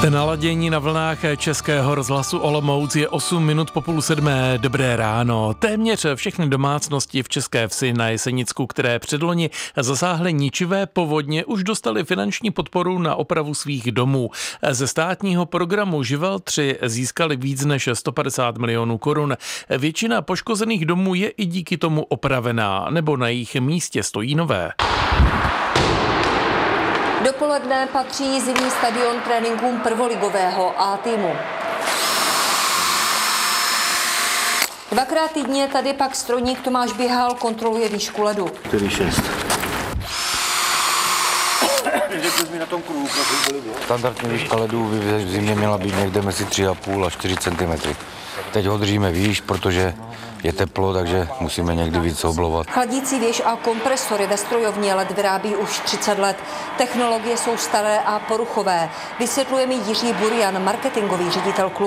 Naladění na vlnách Českého rozhlasu Olomouc je 8 minut po 6:30. Dobré ráno. Téměř všechny domácnosti v České Vsi na Jesenicku, které předloni zasáhly ničivé povodně, už dostali finanční podporu na opravu svých domů. Ze státního programu Živel 3 získali víc než 150 milionů korun. Většina poškozených domů je i díky tomu opravená, nebo na jejich místě stojí nové. Dopoledne patří zimní stadion tréninkům prvoligového A týmu. Dvakrát týdně tady pak strojník Tomáš Běhal kontroluje výšku ledu. 4,6. Standardní výška ledu v zimě měla být někde mezi 3,5 a 4 cm. Teď ho držíme výš, protože je teplo, takže musíme někdy víc oblovat. Chladící věž a kompresory ve strojovně led vyrábí už 30 let. Technologie jsou staré a poruchové. Vysvětluje mi Jiří Burian, marketingový ředitel klubu.